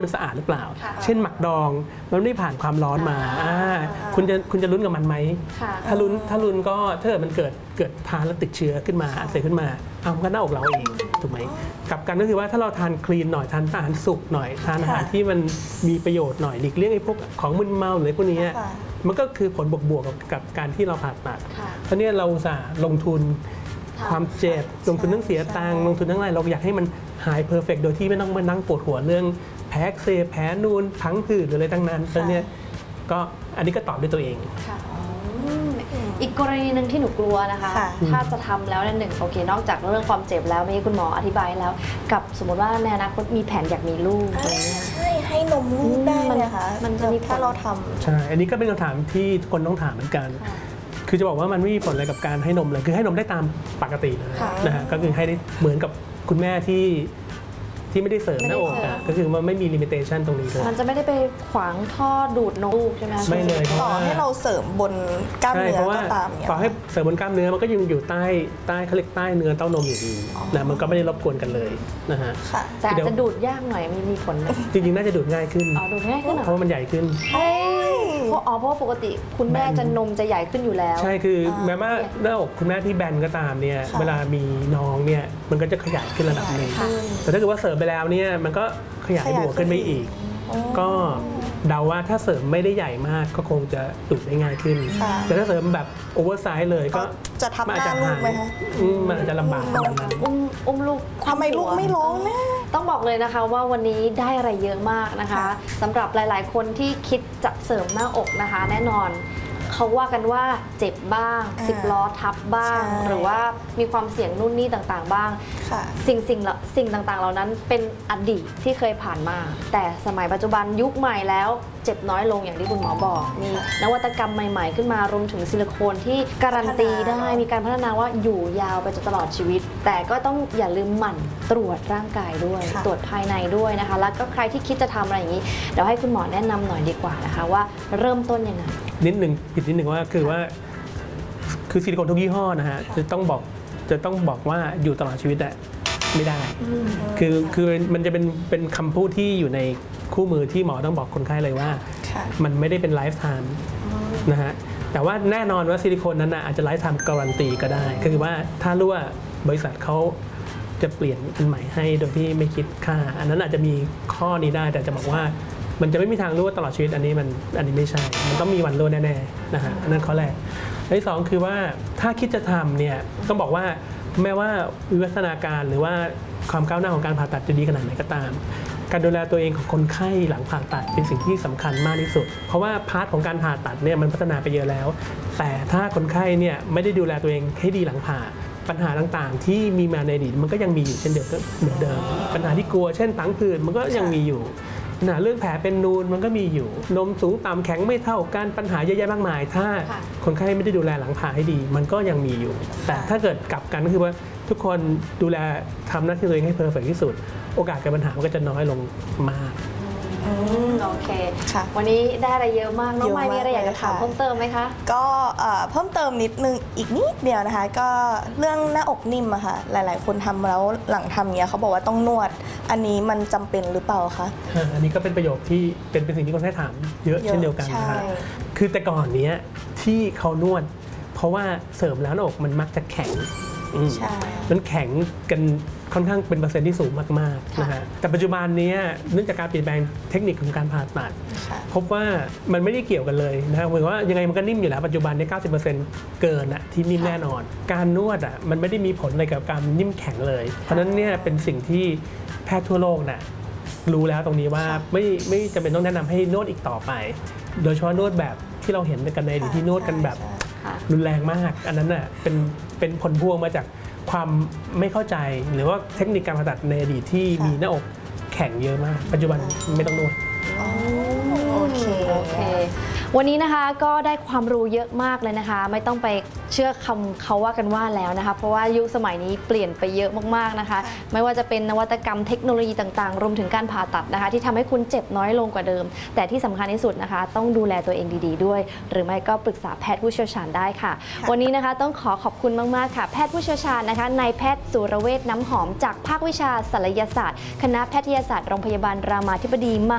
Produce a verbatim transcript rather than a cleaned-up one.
มันสะอาดหรือเปล่าเช่นหมักดองมันไม่ได้ผ่านความร้อนมาคุณจะคุณจะลุ้นกับมันไหมถ้าลุ้นถ้าลุ้นก็ถ้าเกิดมันเกิดเกิดทานแล้วติดเชื้อขึ้นมาเสร็จขึ้นมาเอามันก็หน้าอกเราเองถูกไหมกลับกันก็คือว่าถ้าเราทานคลีนหน่อยทานอาหารสุกหน่อยทานอาหารที่มันมีประโยชน์หน่อยหลีกเลี่ยงไอ้พวกของมึนเมาหรือพวกนี้มันก็คือผลบวกๆกับการที่เราผ่าตัดเพราะนี้เราสาลงทุนความเจ็บลงทุนทั้งเสียตังค์ลงทุนทั้งอะไรเราอยากให้มันหายเพอร์เฟกต์โดยที่ไม่ต้องมานั่งปวดหัวเรื่องแพ้เซแพ้นูนพังผืดหรืออะไรทั้งนั้นเพราะนี้ก็อันนี้ก็ตอบด้วยตัวเองอีกกรณีหนึ่งที่หนูกลัวนะคะถ้าจะทำแล้วในหนึ่งโอเคนอกจากเรื่องความเจ็บแล้วเมื่อกี้คุณหมออธิบายแล้วกับสมมติว่าในอนาคตมีแผนอยากมีลูกอะไรเงี้ยใช่ให้นมลูกได้เลยค่ะมันจะมีถ้าเราทำใช่อันนี้ก็เป็นคำถามที่ทุกคนต้องถามเหมือนกันคือจะบอกว่ามันไม่มีผลอะไรกับการให้นมเลยคือให้นมได้ตามปกตินะฮะก็คือให้ได้เหมือนกับคุณแม่ที่ที่ไม่ได้เสริมหน้าอกก็คือมันไม่มีลิมิเตชันตรงนี้เลยมันจะไม่ได้ไปขวางท่อดูดนมลูกใช่ไหมไม่เลยต่อให้เราเสริมบนกล้ามเนื้อก็ตามเนี่ยต่อให้เสริมบนกล้ามเนื้อมันก็ยังอยู่ใต้ใต้เขาเรียกใต้เนื้อเต้านมอยู่ดีนะมันก็ไม่ได้รบกวนกันเลยนะฮะแต่อาจจะดูดยากหน่อยมีมีผลจริงๆน่าจะดูดง่ายขึ้นอ๋อดูดง่ายขึ้นเพราะมันใหญ่ขึ้นเพราะอ๋อเพราะปกติคุณแม่จะนมจะใหญ่ขึ้นอยู่แล้วใช่คือแม้ว่าหน้าอกคุณแม่ที่แบนก็ตามเนี่ยเวลามีน้องเนี่ยมันก็จะขยายขึ้นระดับหนึ่งแต่ถ้าเกิดว่าเสริมไปแล้วเนี่ยมันก็ขยายบวกขึ้นไปอีกก็เดาว่าถ้าเสริมไม่ได้ใหญ่มากก็คงจะดูดได้ง่ายขึ้นแต่ถ้าเสริมแบบโอเวอร์ไซส์เลยก็จะทำหน้าลูกไหมคะมันอาจจะลำบากประมาณนั้นอุ้มอุ้มลูกทำไมลูกไม่ร้องนะต้องบอกเลยนะคะว่าวันนี้ได้อะไรเยอะมากนะคะสำหรับหลายๆคนที่คิดจะเสริมหน้าอกนะคะแน่นอนเขาว่ากันว่าเจ็บบ้างสิบล้อทับบ้างหรือว่ามีความเสี่ยงนู่นนี่ต่างๆบ้างสิ่งสิ่งสิ่งต่างๆเหล่านั้นเป็นอดีตที่เคยผ่านมาแต่สมัยปัจจุบันยุคใหม่แล้วเจ็บน้อยลงอย่างที่คุณหมอบอกมีนวัตกรรมใหม่ๆขึ้นมารวมถึงซิลิโคนที่การันตีได้มีการพัฒนาว่าอยู่ยาวไปจนตลอดชีวิตแต่ก็ต้องอย่าลืมหมั่นตรวจร่างกายด้วยตรวจภายในด้วยนะคะแล้วก็ใครที่คิดจะทำอะไรอย่างนี้เดี๋ยวให้คุณหมอแนะนำหน่อยดีกว่านะคะว่าเริ่มต้นยังไงนิดหนึ่งผิดนิดหนึ่งว่าคือว่าคือซิลิโคนทุกยี่ห้อนะฮะจะต้องบอกจะต้องบอกว่าอยู่ตลอดชีวิตอะไม่ได้คือคือมันจะเป็นเป็นคำพูดที่อยู่ในคู่มือที่หมอต้องบอกคนไข้เลยว่ามันไม่ได้เป็นไลฟ์ไทม์นะฮะแต่ว่าแน่นอนว่าซิลิโคนนั้นอาจจะไลฟ์ไทม์การันตีก็ได้คือว่าถ้ารู้ว่าบริษัทเขาจะเปลี่ยนอันใหม่ให้โดยที่ไม่คิดค่าอันนั้นอาจจะมีข้อนี้ได้แต่จะบอกว่ามันจะไม่มีทางรู้ว่าตลอดชีวิตอันนี้มันอันนี้ไม่ใช่มันต้องมีวันรู้แน่ๆนะฮะอันนั้นข้อแรกข้อที่สองคือว่าถ้าคิดจะทำเนี่ยต้องบอกว่าแม้ว่าวิวัฒนาการหรือว่าความก้าวหน้าของการผ่าตัดจะดีขนาดไหนก็ตามการดูแลตัวเองของคนไข้หลังผ่าตัดเป็นสิ่งที่สำคัญมากที่สุดเพราะว่าพาร์ทของการผ่าตัดเนี่ยมันพัฒนาไปเยอะแล้วแต่ถ้าคนไข้เนี่ยไม่ได้ดูแลตัวเองให้ดีหลังผ่าปัญหาต่างๆที่มีมาในอดีตมันก็ยังมีอยู่เช่นเดิมเหมือนเดิมปัญหาที่กลัวเช่นพังผืดมันก็ยังมีอยู่ปัญหาเรื่องแผลเป็นนูนมันก็มีอยู่นมสูงต่ำแข็งไม่เท่ากันปัญหาเยอะแยะมากมายถ้าคนไข้ไม่ได้ดูแลหลังผ่าให้ดีมันก็ยังมีอยู่แต่ถ้าเกิดกลับกันก็คือว่าทุกคนดูแลทำหน้าที่ตัวเองให้เพอร์เฟกต์ที่สุดโอกาสเกิดปัญหามันก็จะน้อยลงมากโอเควันนี้ได้อะไรเยอะมากน้องไมค์มีอะไรอยากจะถามเพิ่มเติมไหมคะก็เพิ่มเติมนิดนึงอีกนิดเดียวนะคะก็เรื่องหน้าอกนิ่มอะค่ะหลายๆคนทำแล้วหลังทำเนี้ยเขาบอกว่าต้องนวดอันนี้มันจำเป็นหรือเปล่าคะอันนี้ก็เป็นประโยคที่เป็นเป็นสิ่งที่คนไข้ถามเยอะเช่นเดียวกันนะคะคือแต่ก่อนเนี้ยที่เขานวดเพราะว่าเสริมแล้วหน้าอกมันมักจะแข็งมันแข็งกันค่อนข้างเป็นเปอร์เซ็นต์ที่สูงมากๆนะฮะแต่ปัจจุบันนี้เนื่องจากการเปลี่ยนแปลงเทคนิคของการผ่าตัดพบว่ามันไม่ได้เกี่ยวกันเลยนะครับเหมือนว่ายังไงมันก็นิ่มอยู่แล้วปัจจุบันนี้ เก้าสิบเปอร์เซ็นต์ เกินอะที่นิ่มแน่นอนการนวดอะมันไม่ได้มีผลอะไรกับการนิ่มแข็งเลยเพราะฉะนั้นเนี่ยเป็นสิ่งที่แพทย์ทั่วโลกน่ะรู้แล้วตรงนี้ว่าไม่ไม่จำเป็นต้องแนะนำให้นวดอีกต่อไปโดยเฉพาะนวดแบบที่เราเห็นกันในอดีตที่นวดกันแบบรุนแรงมากอันนั้นน่ะเป็นเป็นผลพวงมาจากความไม่เข้าใจหรือว่าเทคนิคการผ่าตัดในอดีตที่มีหน้าอกแข็งเยอะมากปัจจุบันไม่ต้องนวดโอเคโอเควันนี้นะคะก็ได้ความรู้เยอะมากเลยนะคะไม่ต้องไปเชื่อคำเขาว่ากันว่าแล้วนะคะเพราะว่ายุคสมัยนี้เปลี่ยนไปเยอะมากๆนะคะไม่ว่าจะเป็นนวัตกรรมเทคโนโลยีต่างๆรวมถึงการผ่าตัดนะคะที่ทำให้คุณเจ็บน้อยลงกว่าเดิมแต่ที่สำคัญที่สุดนะคะต้องดูแลตัวเองดีๆด้วยหรือไม่ก็ปรึกษาแพทย์ผู้เชี่ยวชาญได้ค่ะวันนี้นะคะต้องขอขอบคุณมากๆค่ะแพทย์ผู้เชี่ยวชาญนะคะนายแพทย์สุรเวชน้ำหอมจากภาควิชาศัลยศาสตร์คณะแพทยศาสตร์โรงพยาบาลรามาธิบดี